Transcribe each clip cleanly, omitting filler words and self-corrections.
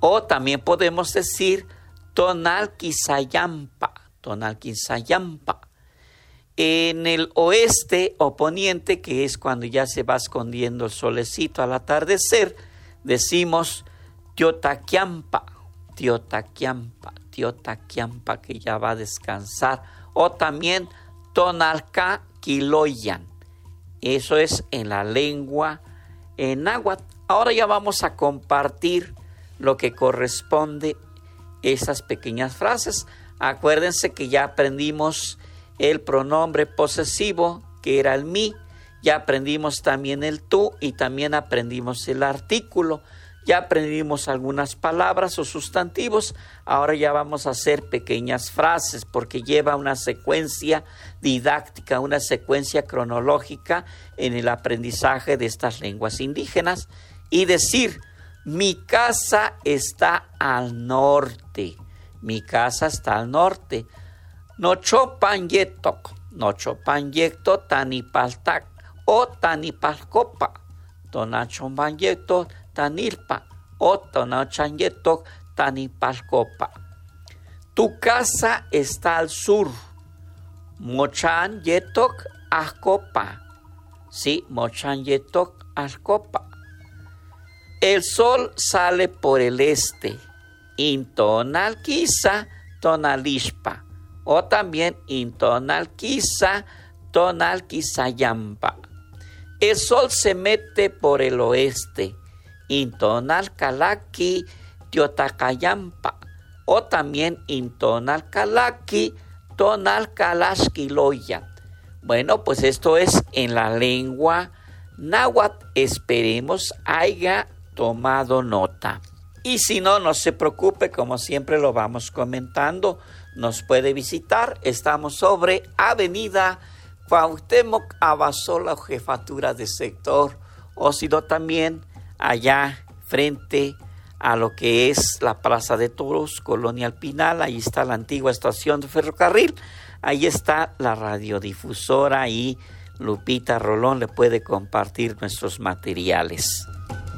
O también podemos decir Tonalquizayampa, Tonalquizayampa. En el oeste o poniente, que es cuando ya se va escondiendo el solecito al atardecer, decimos Tiotaquiampa, Tiotaquiampa, Tiotaquiampa, que ya va a descansar. O también Tonalcaquiloyan. Eso es en la lengua náhuatl. Ahora ya vamos a compartir lo que corresponde a esas pequeñas frases. Acuérdense que ya aprendimos el pronombre posesivo, que era el mi. Ya aprendimos también el tú y también aprendimos el artículo. Ya aprendimos algunas palabras o sustantivos. Ahora ya vamos a hacer pequeñas frases porque lleva una secuencia didáctica, una secuencia cronológica en el aprendizaje de estas lenguas indígenas. Y decir, mi casa está al norte. Mi casa está al norte. Nochopanyetok, Nochopanyetok tanipaltak o tanipalcopa. Tonachompanyetok tanilpa o tonachanyetok tanipalcopa. Tu casa está al sur. Mochanyetok ascopa. Sí, Mochanyetok ascopa. El sol sale por el este. Intonalquiza tonalishpa. O también intonalquiza tonalquizayampa. El sol se mete por el oeste. Intonalcalaqui tiotacayampa. O también intonalcalaqui tonalcalasquiloya. Bueno, pues esto es en la lengua náhuatl. Esperemos haya tomado nota. Y si no, no se preocupe, como siempre lo vamos comentando, nos puede visitar. Estamos sobre Avenida Cuauhtémoc Abasolo, jefatura de sector, o si no también allá frente a lo que es la Plaza de Toros, Colonia Pinal. Ahí está la antigua estación de ferrocarril. Ahí está la radiodifusora y Lupita Rolón le puede compartir nuestros materiales.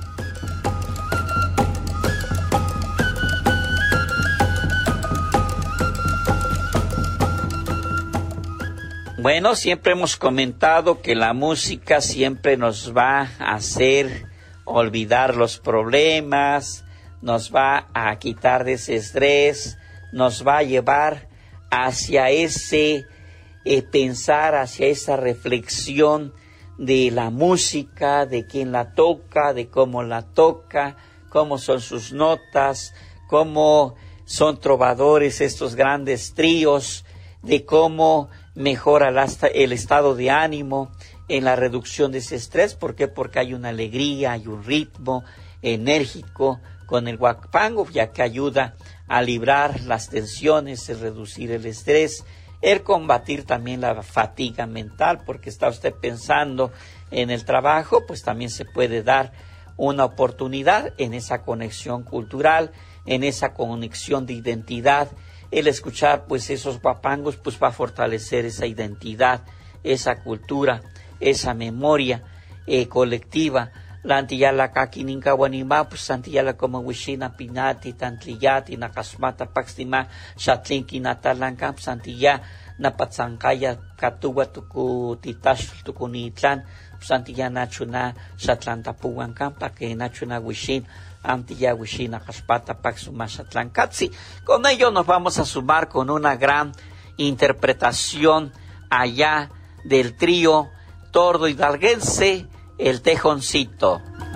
Bueno, siempre hemos comentado que la música siempre nos va a hacer olvidar los problemas, nos va a quitar de ese estrés, nos va a llevar hacia ese pensar, hacia esa reflexión de la música, de quién la toca, de cómo la toca, cómo son sus notas, cómo son trovadores estos grandes tríos, de cómo mejora el estado de ánimo en la reducción de ese estrés. ¿Por qué? Porque hay una alegría, hay un ritmo enérgico con el huapango, ya que ayuda a librar las tensiones, el reducir el estrés, el combatir también la fatiga mental, porque está usted pensando en el trabajo, pues también se puede dar una oportunidad en esa conexión cultural, en esa conexión de identidad. El escuchar pues esos huapangos pues va a fortalecer esa identidad, esa cultura, esa memoria colectiva. La antiyala kakininka wanima pues antiyala como wishina pinati tantliyati nakasmata pakstima shatlinki natalanka pues antilla napatsankaya katuwa tuku titash tukunitlan pues antilla nachuna shatlantapuwankan pa que nachuna wishin Antilla Wishina Kaspata Paxuma Shatlankatsi. Con ello nos vamos a sumar con una gran interpretación allá del trío tordo hidalguense, El Tejoncito.